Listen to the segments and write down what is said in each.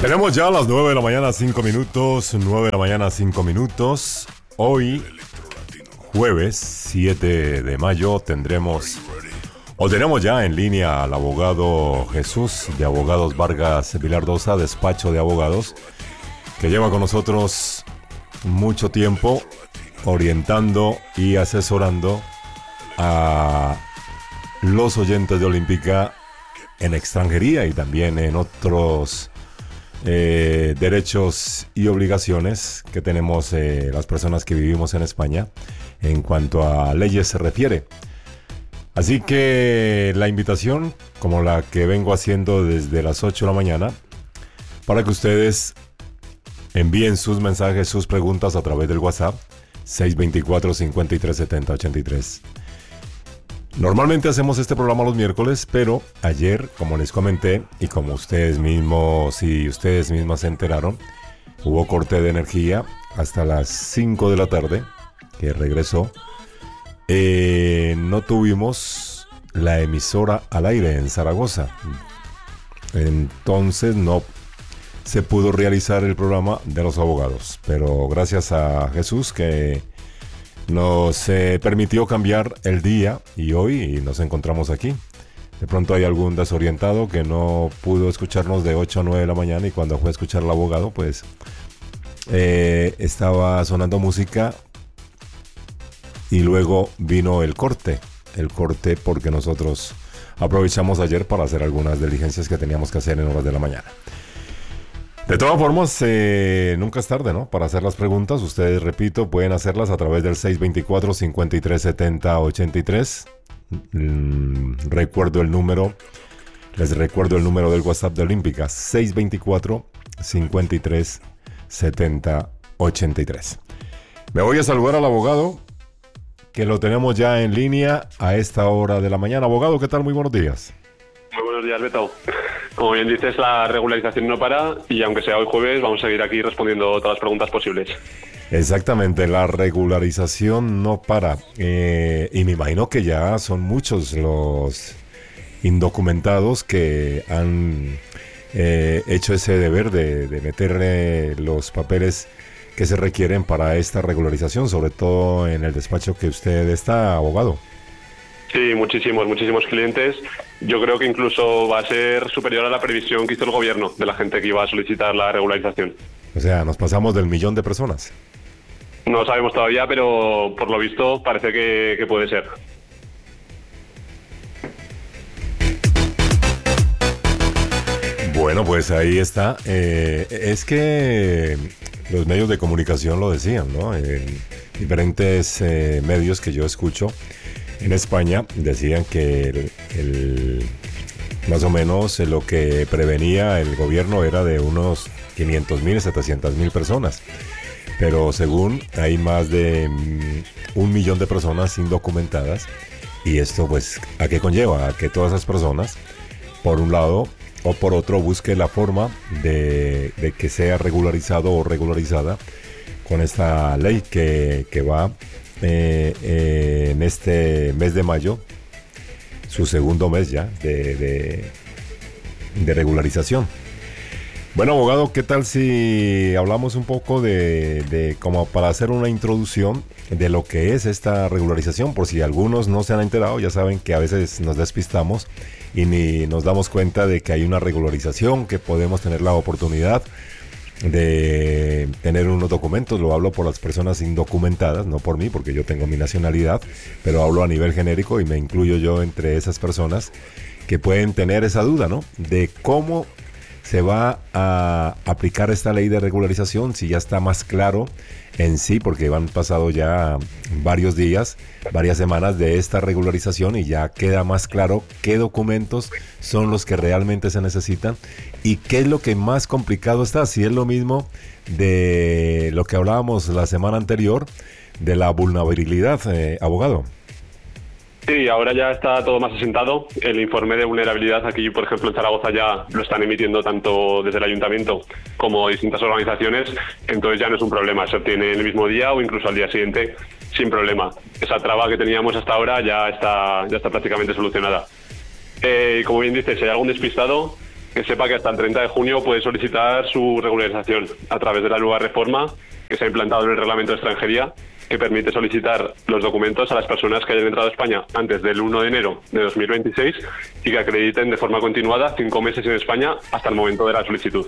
Tenemos ya las 9 de la mañana, 5 minutos. 9 de la mañana, 5 minutos. Hoy, jueves 7 de mayo, tenemos ya en línea al abogado Jesús de Abogados Vargas Vilardosa, despacho de abogados, que lleva con nosotros mucho tiempo orientando y asesorando a los oyentes de Olímpica en extranjería y también en otros derechos y obligaciones que tenemos las personas que vivimos en España en cuanto a leyes se refiere. Así que la invitación, como la que vengo haciendo desde las 8 de la mañana, para que ustedes envíen sus mensajes, sus preguntas a través del WhatsApp 624-5370-83. Normalmente hacemos este programa los miércoles, pero ayer, como les comenté, y como ustedes mismos y ustedes mismas se enteraron, hubo corte de energía hasta las 5 de la tarde, que regresó. No tuvimos la emisora al aire en Zaragoza. Entonces no se pudo realizar el programa de los abogados. Pero gracias a Jesús que nos permitió cambiar el día y hoy nos encontramos aquí. De pronto hay algún desorientado que no pudo escucharnos de 8 a 9 de la mañana y cuando fue a escuchar al abogado pues estaba sonando música y luego vino el corte porque nosotros aprovechamos ayer para hacer algunas diligencias que teníamos que hacer en horas de la mañana. De todas formas, nunca es tarde, ¿no? Para hacer las preguntas, ustedes, repito, pueden hacerlas a través del 624-5370-83. Les recuerdo el número del WhatsApp de Olímpica, 624-5370-83. Me voy a saludar al abogado, que lo tenemos ya en línea a esta hora de la mañana. Abogado, ¿qué tal? Muy buenos días. Muy buenos días, Beto. Como bien dices, la regularización no para y aunque sea hoy jueves, vamos a seguir aquí respondiendo todas las preguntas posibles. Exactamente, la regularización no para. Y me imagino que ya son muchos los indocumentados que han hecho ese deber de meterle los papeles que se requieren para esta regularización, sobre todo en el despacho que usted está, abogado. Sí, muchísimos clientes. Yo creo que incluso va a ser superior a la previsión que hizo el gobierno de la gente que iba a solicitar la regularización. O sea, nos pasamos del 1.000.000 de personas. No sabemos todavía, pero por lo visto parece que puede ser. Bueno, pues ahí está. Es que los medios de comunicación lo decían, ¿no? En diferentes medios que yo escucho en España decían que más o menos lo que prevenía el gobierno era de unos 500.000, 700.000 personas. Pero según hay más de 1.000.000 de personas indocumentadas. Y esto pues, ¿a qué conlleva? A que todas esas personas, por un lado o por otro, busquen la forma de que sea regularizado o regularizada con esta ley que va en este mes de mayo, su segundo mes ya de regularización. Bueno, abogado, ¿qué tal si hablamos un poco de como para hacer una introducción de lo que es esta regularización? Por si algunos no se han enterado, ya saben que a veces nos despistamos y ni nos damos cuenta de que hay una regularización, que podemos tener la oportunidad de tener unos documentos. Lo hablo por las personas indocumentadas, no por mí, porque yo tengo mi nacionalidad, pero hablo a nivel genérico y me incluyo yo entre esas personas que pueden tener esa duda, ¿no? De cómo se va a aplicar esta ley de regularización, si ya está más claro en sí, porque han pasado ya varios días, varias semanas de esta regularización y ya queda más claro qué documentos son los que realmente se necesitan y qué es lo que más complicado está, si es lo mismo de lo que hablábamos la semana anterior de la vulnerabilidad, abogado. Sí, ahora ya está todo más asentado. El informe de vulnerabilidad aquí, por ejemplo, en Zaragoza ya lo están emitiendo tanto desde el ayuntamiento como distintas organizaciones. Entonces ya no es un problema, se obtiene en el mismo día o incluso al día siguiente sin problema. Esa traba que teníamos hasta ahora ya está prácticamente solucionada. Como bien dices, si hay algún despistado, que sepa que hasta el 30 de junio puede solicitar su regularización a través de la nueva reforma que se ha implantado en el reglamento de extranjería, que permite solicitar los documentos a las personas que hayan entrado a España antes del 1 de enero de 2026 y que acrediten de forma continuada 5 meses en España hasta el momento de la solicitud.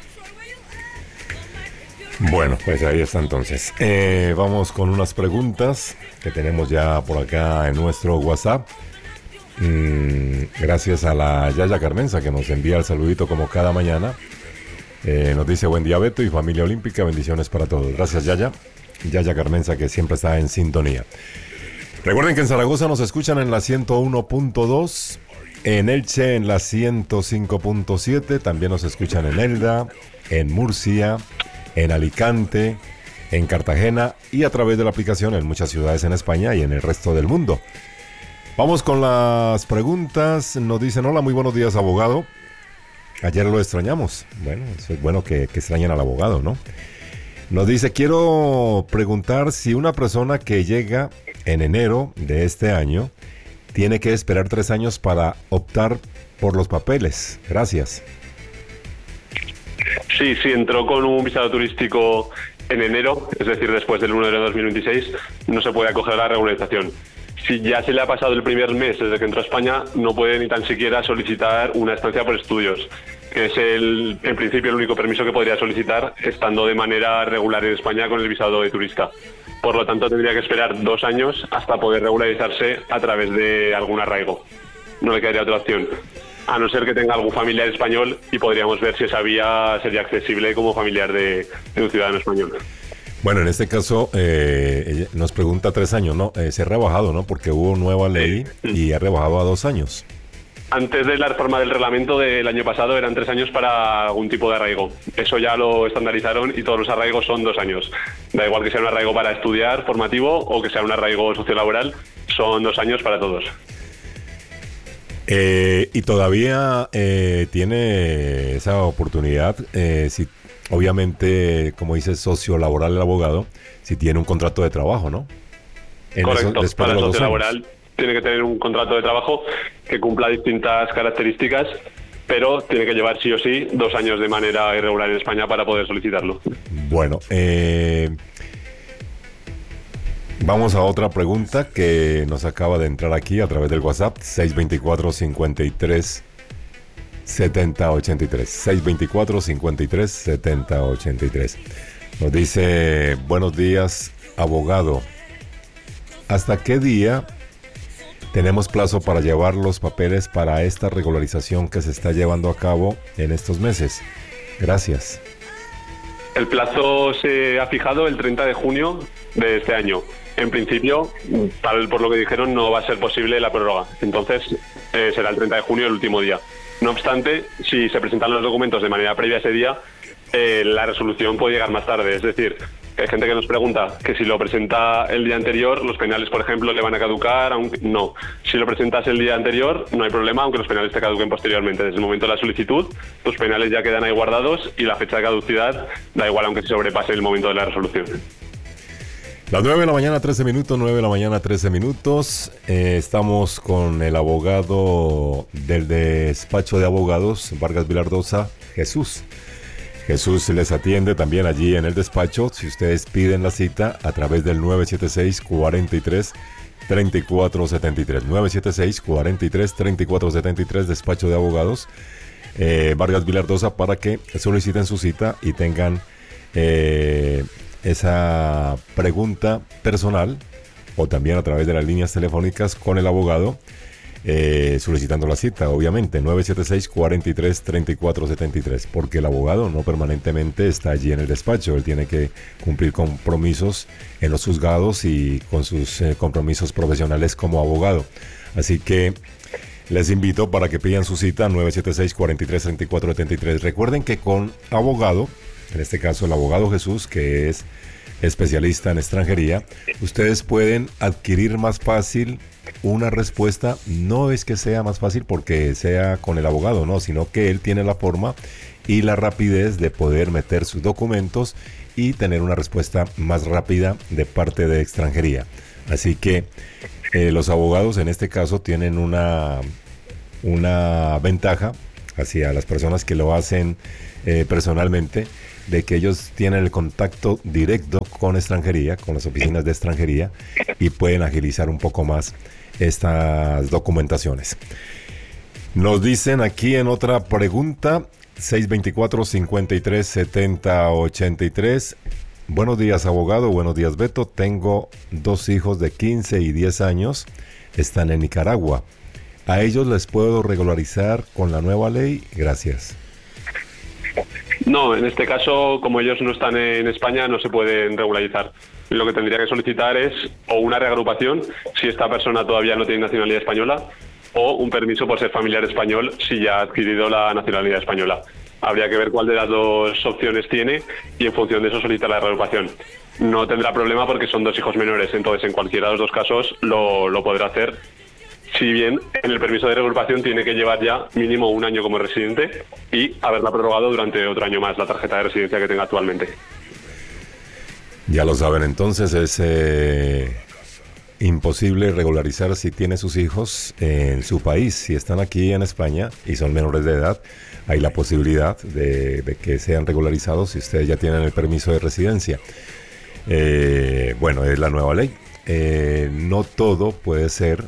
Bueno, pues ahí está entonces. Vamos con unas preguntas que tenemos ya por acá en nuestro WhatsApp. Gracias a la Yaya Carmenza que nos envía el saludito como cada mañana. Nos dice buen día Beto y familia olímpica, bendiciones para todos. Gracias Yaya. Yaya Carmenza que siempre está en sintonía. Recuerden que en Zaragoza nos escuchan en la 101.2, en Elche en la 105.7, también nos escuchan en Elda, en Murcia, en Alicante, en Cartagena y a través de la aplicación en muchas ciudades en España y en el resto del mundo. Vamos con las preguntas. Nos dicen, hola, muy buenos días, abogado. Ayer lo extrañamos. Bueno, eso es bueno que extrañen al abogado, ¿no? Nos dice, quiero preguntar si una persona que llega en enero de este año tiene que esperar 3 años para optar por los papeles. Gracias. Sí, entró con un visado turístico en enero, es decir, después del 1 de enero de 2026, no se puede acoger a la regularización. Si ya se le ha pasado el primer mes desde que entró a España, no puede ni tan siquiera solicitar una estancia por estudios, que es en principio el único permiso que podría solicitar estando de manera regular en España con el visado de turista. Por lo tanto, tendría que esperar 2 años hasta poder regularizarse a través de algún arraigo. No le quedaría otra opción, a no ser que tenga algún familiar español y podríamos ver si esa vía sería accesible como familiar de un ciudadano español. Bueno, en este caso nos pregunta 3 años, ¿no? Se ha rebajado, ¿no? Porque hubo nueva ley y ha rebajado a 2 años. Antes de la reforma del reglamento del año pasado eran 3 años para algún tipo de arraigo. Eso ya lo estandarizaron y todos los arraigos son 2 años. Da igual que sea un arraigo para estudiar, formativo, o que sea un arraigo sociolaboral, son 2 años para todos. Y todavía tiene esa oportunidad, si obviamente, como dice, sociolaboral el abogado, si tiene un contrato de trabajo, ¿no? Correcto, para el sociolaboral tiene que tener un contrato de trabajo que cumpla distintas características, pero tiene que llevar sí o sí 2 años de manera irregular en España para poder solicitarlo. Bueno, vamos a otra pregunta que nos acaba de entrar aquí a través del WhatsApp, 624-53-7083. 624-53-7083. Nos dice, buenos días, abogado. ¿Hasta qué día tenemos plazo para llevar los papeles para esta regularización que se está llevando a cabo en estos meses? Gracias. El plazo se ha fijado el 30 de junio de este año. En principio, tal por lo que dijeron, no va a ser posible la prórroga. Entonces, será el 30 de junio el último día. No obstante, si se presentan los documentos de manera previa a ese día, la resolución puede llegar más tarde. Es decir, hay gente que nos pregunta que si lo presenta el día anterior, los penales, por ejemplo, le van a caducar. Aunque no. Si lo presentas el día anterior, no hay problema, aunque los penales te caduquen posteriormente. Desde el momento de la solicitud, tus penales ya quedan ahí guardados y la fecha de caducidad da igual aunque se sobrepase el momento de la resolución. Las 9 de la mañana, 13 minutos, 9 de la mañana, 13 minutos. Estamos con el abogado del despacho de abogados, Vargas Vilardosa, Jesús. Jesús les atiende también allí en el despacho. Si ustedes piden la cita a través del 976-43-3473. 976-43-3473, despacho de abogados, Vargas Vilardosa, para que soliciten su cita y tengan esa pregunta personal o también a través de las líneas telefónicas con el abogado, solicitando la cita, obviamente, 976-43-3473, porque el abogado no permanentemente está allí en el despacho, él tiene que cumplir compromisos en los juzgados y con sus compromisos profesionales como abogado. Así que les invito para que pidan su cita, 976-43-3473. Recuerden que con abogado, en este caso el abogado Jesús, que es especialista en extranjería, ustedes pueden adquirir más fácil una respuesta. No es que sea más fácil porque sea con el abogado, no, sino que él tiene la forma y la rapidez de poder meter sus documentos y tener una respuesta más rápida de parte de extranjería. Así que los abogados en este caso tienen una ventaja hacia las personas que lo hacen personalmente, de que ellos tienen el contacto directo con extranjería, con las oficinas de extranjería, y pueden agilizar un poco más estas documentaciones. Nos dicen aquí en otra pregunta, 624-5370-83. Buenos días, abogado. Buenos días, Beto. Tengo 2 hijos de 15 y 10 años. Están en Nicaragua. ¿A ellos les puedo regularizar con la nueva ley? Gracias. No, en este caso, como ellos no están en España, no se pueden regularizar. Lo que tendría que solicitar es o una reagrupación, si esta persona todavía no tiene nacionalidad española, o un permiso por ser familiar español si ya ha adquirido la nacionalidad española. Habría que ver cuál de las dos opciones tiene y en función de eso solicitar la reagrupación. No tendrá problema porque son 2 hijos menores, entonces en cualquiera de los 2 casos lo podrá hacer. Si bien en el permiso de reagrupación tiene que llevar ya mínimo 1 año como residente y haberla prorrogado durante otro año más la tarjeta de residencia que tenga actualmente. Ya lo saben, entonces es imposible regularizar si tiene sus hijos en su país. Si están aquí en España y son menores de edad, hay la posibilidad de que sean regularizados si ustedes ya tienen el permiso de residencia. Bueno, es la nueva ley. No todo puede ser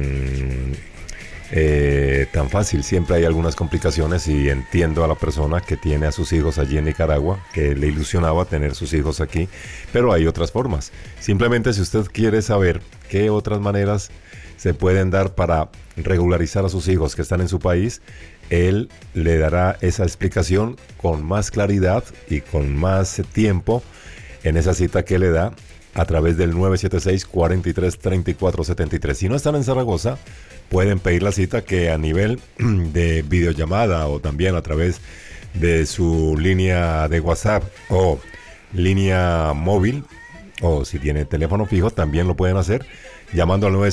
tan fácil. Siempre hay algunas complicaciones y entiendo a la persona que tiene a sus hijos allí en Nicaragua, que le ilusionaba tener sus hijos aquí, pero hay otras formas. Simplemente si usted quiere saber qué otras maneras se pueden dar para regularizar a sus hijos que están en su país, él le dará esa explicación con más claridad y con más tiempo en esa cita que le da a través del 976-433473. Si no están en Zaragoza, pueden pedir la cita, que a nivel de videollamada o también a través de su línea de WhatsApp o línea móvil, o si tiene teléfono fijo, también lo pueden hacer llamando al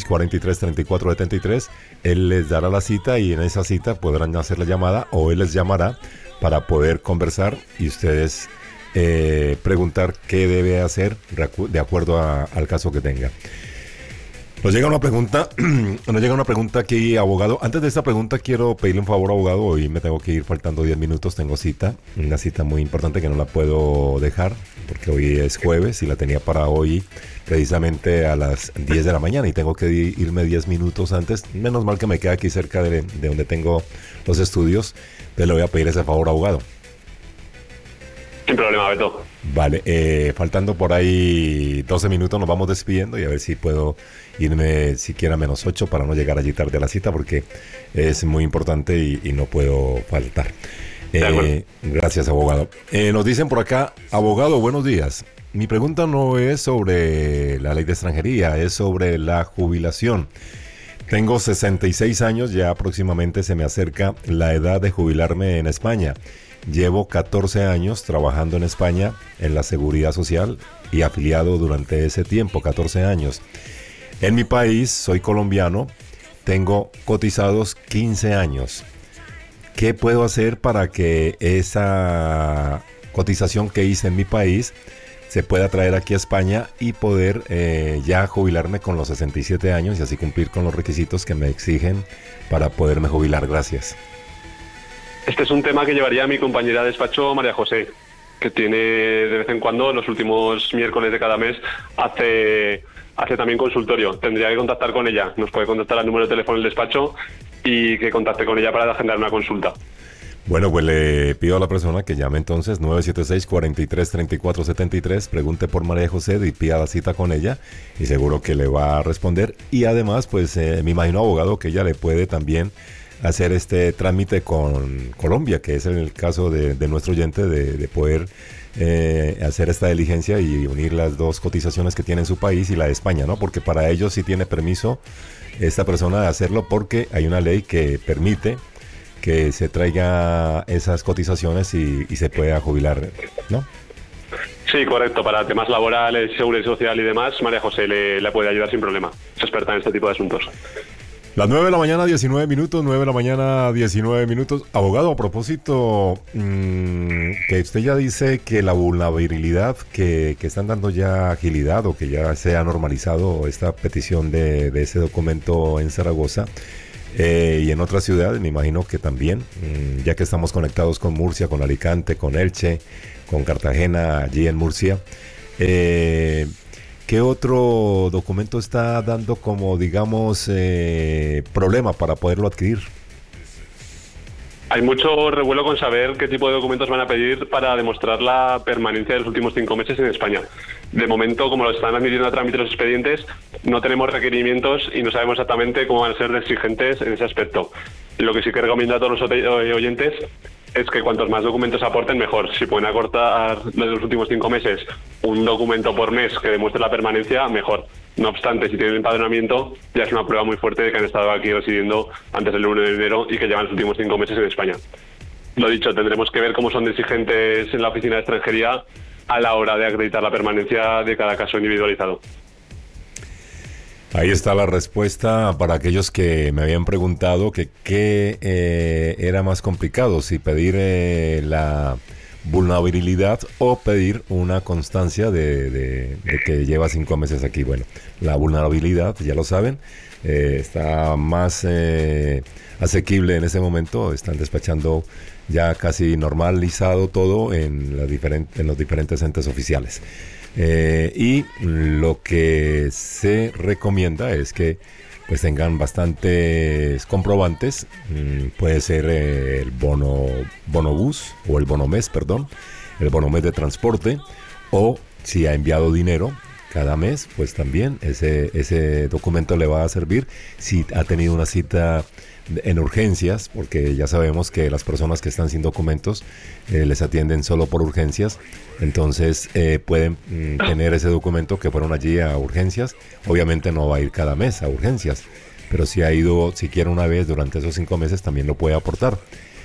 976-433473. Él les dará la cita y en esa cita podrán hacer la llamada o él les llamará para poder conversar y ustedes preguntar qué debe hacer de acuerdo al caso que tenga. Nos llega una pregunta aquí, abogado. Antes de esta pregunta quiero pedirle un favor, abogado. Hoy me tengo que ir, faltando 10 minutos. Tengo una cita muy importante que no la puedo dejar porque hoy es jueves y la tenía para hoy precisamente a las 10 de la mañana y tengo que irme 10 minutos antes. Menos mal que me queda aquí cerca de donde tengo los estudios. Te le voy a pedir ese favor, abogado. Sin problema, Beto. Vale, faltando por ahí 12 minutos nos vamos despidiendo y a ver si puedo irme siquiera menos 8 para no llegar allí tarde a la cita porque es muy importante y no puedo faltar. Gracias, abogado. Nos dicen por acá, abogado, buenos días. Mi pregunta no es sobre la ley de extranjería, es sobre la jubilación. Tengo 66 años, ya próximamente se me acerca la edad de jubilarme en España. Llevo 14 años trabajando en España en la Seguridad Social y afiliado durante ese tiempo, 14 años. En mi país, soy colombiano, tengo cotizados 15 años. ¿Qué puedo hacer para que esa cotización que hice en mi país se pueda traer aquí a España y poder ya jubilarme con los 67 años y así cumplir con los requisitos que me exigen para poderme jubilar? Gracias. Este es un tema que llevaría a mi compañera de despacho, María José, que tiene de vez en cuando, los últimos miércoles de cada mes, hace también consultorio. Tendría que contactar con ella. Nos puede contactar al número de teléfono del despacho y que contacte con ella para agendar una consulta. Bueno, pues le pido a la persona que llame entonces 976-433473, pregunte por María José y pida la cita con ella y seguro que le va a responder. Y además, pues me imagino, abogado, que ella le puede también hacer este trámite con Colombia, que es el caso de nuestro oyente, de poder hacer esta diligencia y unir las dos cotizaciones que tiene en su país y la de España, ¿no? Porque para ellos sí tiene permiso esta persona de hacerlo porque hay una ley que permite que se traiga esas cotizaciones y se pueda jubilar, ¿no? Sí, correcto. Para temas laborales, seguridad social y demás, María José le puede ayudar sin problema. Es experta en este tipo de asuntos. Las 9 de la mañana, 19 minutos, 9 de la mañana, 19 minutos. Abogado, a propósito, que usted ya dice que la vulnerabilidad, que están dando ya agilidad o que ya se ha normalizado esta petición de ese documento en Zaragoza, Y en otras ciudades me imagino que también, ya que estamos conectados con Murcia, con Alicante, con Elche, con Cartagena, allí en Murcia. ¿Qué otro documento está dando como, digamos, problema para poderlo adquirir? Hay mucho revuelo con saber qué tipo de documentos van a pedir para demostrar la permanencia de los últimos 5 meses en España. De momento, como los están admitiendo a trámite los expedientes, no tenemos requerimientos y no sabemos exactamente cómo van a ser de exigentes en ese aspecto. Lo que sí que recomiendo a todos los oyentes es que cuantos más documentos aporten, mejor. Si pueden acortar los últimos 5 meses un documento por mes que demuestre la permanencia, mejor. No obstante, si tienen empadronamiento, ya es una prueba muy fuerte de que han estado aquí residiendo antes del 1 de enero y que llevan los últimos 5 meses en España. Lo dicho, tendremos que ver cómo son de exigentes en la oficina de extranjería a la hora de acreditar la permanencia de cada caso individualizado. Ahí está la respuesta para aquellos que me habían preguntado que qué era más complicado, si pedir la vulnerabilidad o pedir una constancia de que lleva 5 meses aquí. Bueno, la vulnerabilidad, ya lo saben, está más asequible en ese momento. Están despachando ya casi normalizado todo en los diferentes entes oficiales. Y lo que se recomienda es que pues tengan bastantes comprobantes. Puede ser el bonobús o el bonomés, perdón, el bonomés de transporte, o si ha enviado dinero cada mes, pues también ese documento le va a servir. Si ha tenido una cita en urgencias, porque ya sabemos que las personas que están sin documentos les atienden solo por urgencias, entonces pueden tener ese documento que fueron allí a urgencias. Obviamente no va a ir cada mes a urgencias, pero si ha ido siquiera una vez durante esos 5 meses también lo puede aportar.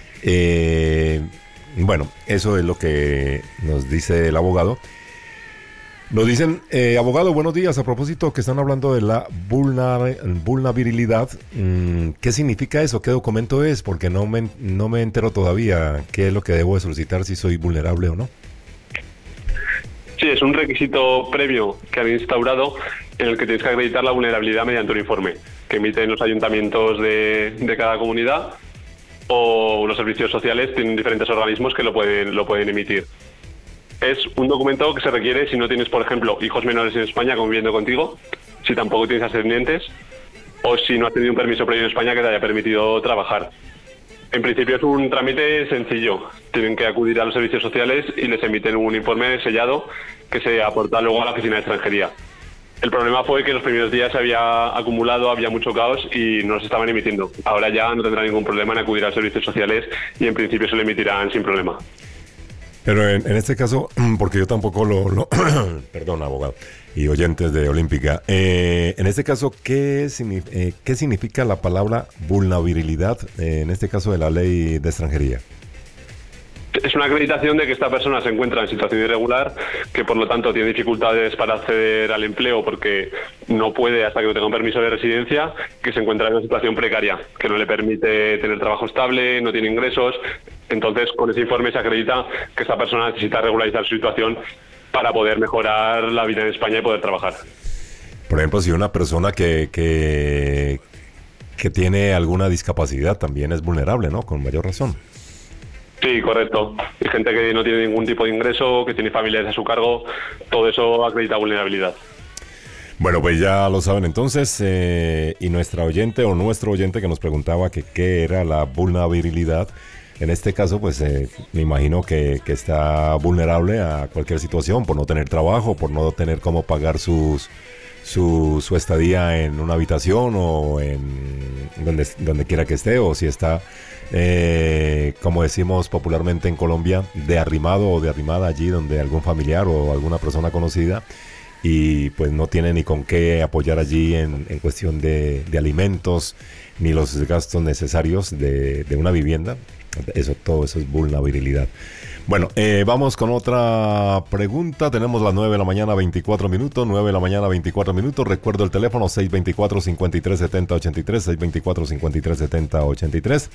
Bueno, eso es lo que nos dice el abogado. Nos dicen, abogado, buenos días. A propósito que están hablando de la vulnerabilidad, ¿qué significa eso? ¿Qué documento es? Porque no me entero todavía qué es lo que debo de solicitar, si soy vulnerable o no. Sí, es un requisito previo que han instaurado en el que tienes que acreditar la vulnerabilidad mediante un informe que emiten los ayuntamientos de cada comunidad, o los servicios sociales tienen diferentes organismos que lo pueden emitir. Es un documento que se requiere si no tienes, por ejemplo, hijos menores en España conviviendo contigo, si tampoco tienes ascendientes, o si no has tenido un permiso previo en España que te haya permitido trabajar. En principio es un trámite sencillo. Tienen que acudir a los servicios sociales y les emiten un informe sellado que se aporta luego a la oficina de extranjería. El problema fue que los primeros días se había acumulado, había mucho caos y no se estaban emitiendo. Ahora ya no tendrán ningún problema en acudir a los servicios sociales y en principio se lo emitirán sin problema. Pero en este caso, porque yo tampoco perdón, abogado y oyentes de Olímpica, en este caso, ¿qué significa la palabra vulnerabilidad, en este caso de la ley de extranjería? Es una acreditación de que esta persona se encuentra en situación irregular, que por lo tanto tiene dificultades para acceder al empleo porque no puede hasta que no tenga un permiso de residencia, que se encuentra en una situación precaria, que no le permite tener trabajo estable, no tiene ingresos. Entonces, con ese informe se acredita que esta persona necesita regularizar su situación para poder mejorar la vida en España y poder trabajar. Por ejemplo, si una persona que tiene alguna discapacidad también es vulnerable, ¿no? Con mayor razón. Sí, correcto. Hay gente que no tiene ningún tipo de ingreso, que tiene familiares a su cargo, todo eso acredita vulnerabilidad. Bueno, pues ya lo saben entonces, y nuestro oyente que nos preguntaba que qué era la vulnerabilidad, en este caso pues me imagino que está vulnerable a cualquier situación, por no tener trabajo, por no tener cómo pagar su estadía en una habitación o en donde quiera que esté, o si está, como decimos popularmente en Colombia, de arrimado o de arrimada allí donde algún familiar o alguna persona conocida, y pues no tiene ni con qué apoyar allí en cuestión de alimentos ni los gastos necesarios de una vivienda. Todo eso es vulnerabilidad. Bueno, vamos con otra pregunta. Tenemos las 9 de la mañana 24 minutos. 9 de la mañana 24 minutos. Recuerdo el teléfono 624-5370-83. 624-5370-83.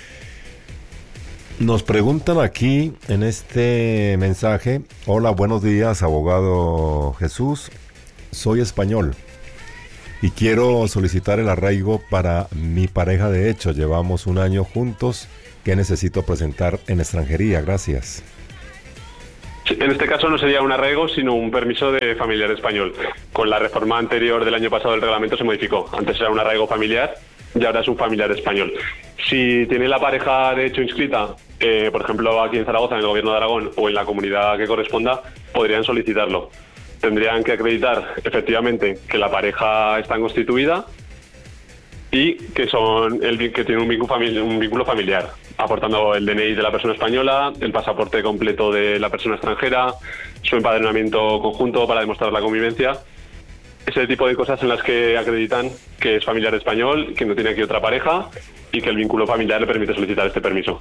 Nos preguntan aquí en este mensaje: hola, buenos días, abogado Jesús. Soy español. y quiero solicitar el arraigo para mi pareja de hecho. Llevamos un año juntos. ¿Qué necesito presentar en extranjería? Gracias. Sí, en este caso no sería un arraigo, sino un permiso de familiar español. Con la reforma anterior del año pasado el reglamento se modificó. Antes era un arraigo familiar y ahora es un familiar español. Si tiene la pareja de hecho inscrita, por ejemplo aquí en Zaragoza, en el Gobierno de Aragón o en la comunidad que corresponda, podrían solicitarlo. Tendrían que acreditar efectivamente que la pareja está constituida y que tienen un vínculo familiar, aportando el DNI de la persona española, el pasaporte completo de la persona extranjera, su empadronamiento conjunto para demostrar la convivencia. Ese tipo de cosas en las que acreditan que es familiar español, que no tiene aquí otra pareja y que el vínculo familiar le permite solicitar este permiso.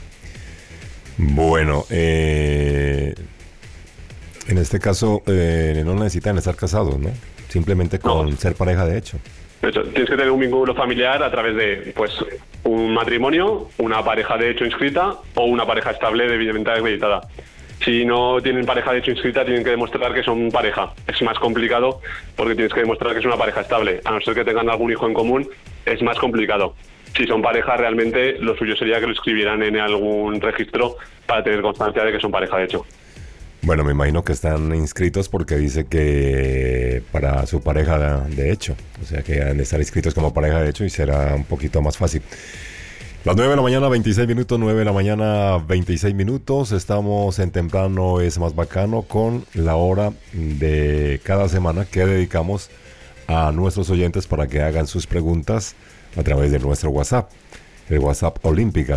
Bueno, en este caso no necesitan estar casados, ¿no? Simplemente con ser pareja de hecho. De hecho, tienes que tener un vínculo familiar a través de un matrimonio, una pareja de hecho inscrita o una pareja estable debidamente acreditada. Si no tienen pareja de hecho inscrita, tienen que demostrar que son pareja. Es más complicado porque tienes que demostrar que es una pareja estable. A no ser que tengan algún hijo en común, es más complicado. Si son pareja, realmente lo suyo sería que lo inscribieran en algún registro para tener constancia de que son pareja de hecho. Bueno, me imagino que están inscritos porque dice que para su pareja de hecho. O sea que han de estar inscritos como pareja de hecho y será un poquito más fácil. Las 9 de la mañana, 26 minutos, 9 de la mañana, 26 minutos. Estamos en Temprano es Más Bacano con la hora de cada semana que dedicamos a nuestros oyentes para que hagan sus preguntas a través de nuestro WhatsApp. El WhatsApp Olímpica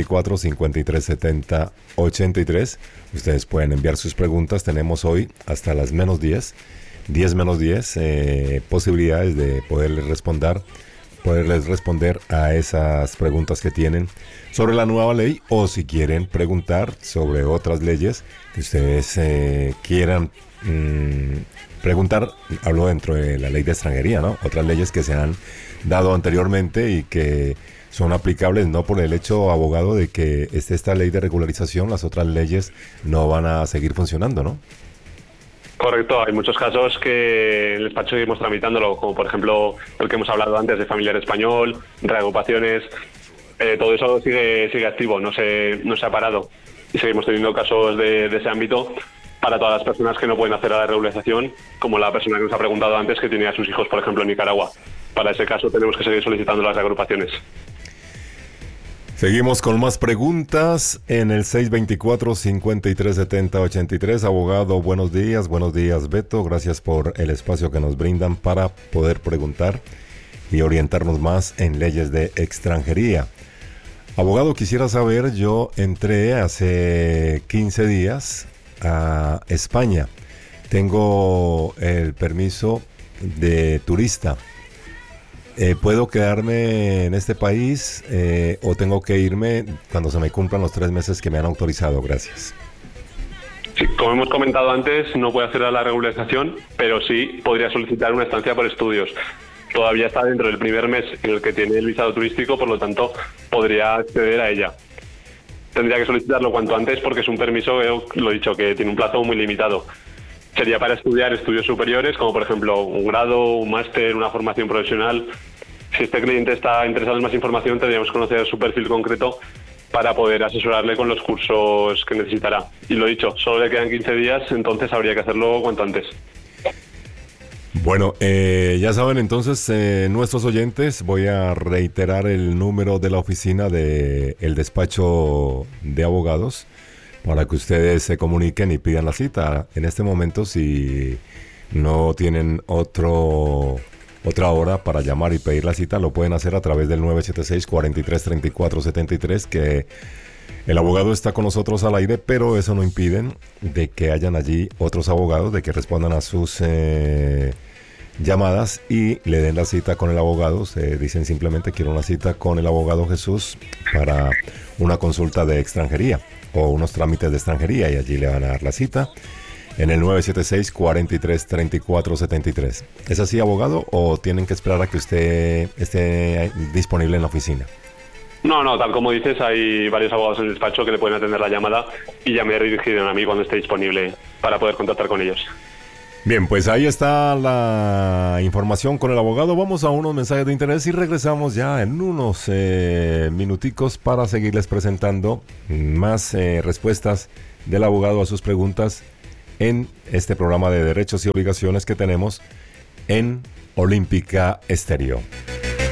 624-5370-83. Ustedes pueden enviar sus preguntas. Tenemos hoy hasta las menos 10 menos 10 posibilidades de poderles responder a esas preguntas que tienen sobre la nueva ley, o si quieren preguntar sobre otras leyes que ustedes quieran preguntar. Hablo dentro de la ley de extranjería, ¿no? Otras leyes que se han dado anteriormente y que son aplicables no por el hecho, abogado, de que esté esta ley de regularización, las otras leyes no van a seguir funcionando, ¿no? Correcto, hay muchos casos que en el despacho seguimos tramitándolo, como por ejemplo el que hemos hablado antes de familiar español, reagrupaciones, todo eso sigue activo, no se ha parado. Y seguimos teniendo casos de ese ámbito para todas las personas que no pueden hacer a la regularización, como la persona que nos ha preguntado antes que tiene a sus hijos, por ejemplo, en Nicaragua. Para ese caso tenemos que seguir solicitando las reagrupaciones. Seguimos con más preguntas en el 624-5370-83. Abogado, buenos días Beto, gracias por el espacio que nos brindan para poder preguntar y orientarnos más en leyes de extranjería. Abogado, quisiera saber, yo entré hace 15 días a España, tengo el permiso de turista. ¿Puedo quedarme en este país o tengo que irme cuando se me cumplan los 3 meses que me han autorizado? Gracias. Sí, como hemos comentado antes, no puede hacer la regularización, pero sí podría solicitar una estancia por estudios. Todavía está dentro del primer mes en el que tiene el visado turístico, por lo tanto podría acceder a ella. Tendría que solicitarlo cuanto antes porque es un permiso, lo he dicho, que tiene un plazo muy limitado. Sería para estudiar estudios superiores, como por ejemplo un grado, un máster, una formación profesional. Si este cliente está interesado en más información, tendríamos que conocer su perfil concreto para poder asesorarle con los cursos que necesitará. Y lo dicho, solo le quedan 15 días, entonces habría que hacerlo cuanto antes. Bueno, ya saben entonces nuestros oyentes, voy a reiterar el número de la oficina del despacho de abogados, para que ustedes se comuniquen y pidan la cita. En este momento, si no tienen otra hora para llamar y pedir la cita, lo pueden hacer a través del 976-4334-73, que el abogado está con nosotros al aire, pero eso no impide de que hayan allí otros abogados, de que respondan a sus llamadas y le den la cita con el abogado. Se dicen simplemente: quiero una cita con el abogado Jesús para una consulta de extranjería o unos trámites de extranjería, y allí le van a dar la cita en el 976-4334-73. ¿Es así, abogado, o tienen que esperar a que usted esté disponible en la oficina? No, tal como dices, hay varios abogados en el despacho que le pueden atender la llamada y ya me redirigirán a mí cuando esté disponible para poder contactar con ellos. Bien, pues ahí está la información con el abogado. Vamos a unos mensajes de interés y regresamos ya en unos minuticos para seguirles presentando más respuestas del abogado a sus preguntas en este programa de derechos y obligaciones que tenemos en Olímpica Estéreo.